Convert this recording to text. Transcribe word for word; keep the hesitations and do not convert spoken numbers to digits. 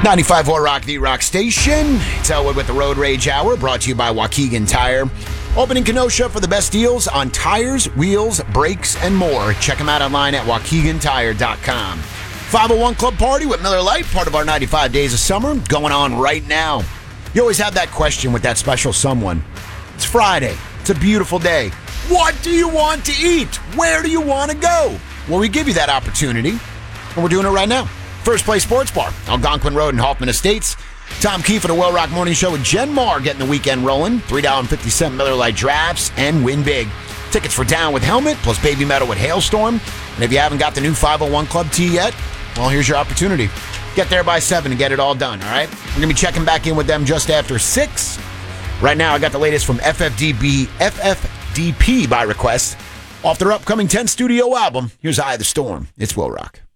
ninety-five point four Rock, the Rock Station. It's Elwood with the Road Rage Hour, brought to you by Waukegan Tire. Open in Kenosha for the best deals on tires, wheels, brakes, and more. Check them out online at waukegan tire dot com. five oh one Club Party with Miller Lite, part of our ninety-five Days of Summer, going on right now. You always have that question with that special someone. It's Friday. It's a beautiful day. What do you want to eat? Where do you want to go? Well, we give you that opportunity, and we're doing it right now. First Place Sports Bar, Algonquin Road in Hoffman Estates. Tom Keefe of the Well Rock Morning Show with Jen Marr getting the weekend rolling. three dollars and fifty cents Miller Lite drafts and win big. Tickets for Down with Helmet plus Baby Metal with Hailstorm. And if you haven't got the new five oh one Club tee yet, well, here's your opportunity. Get there by seven and get it all done, all right? We're going to be checking back in with them just after six. Right now, I got the latest from F F D B, F F D P by request. Off their upcoming tenth studio album, here's Eye of the Storm. It's Will Rock.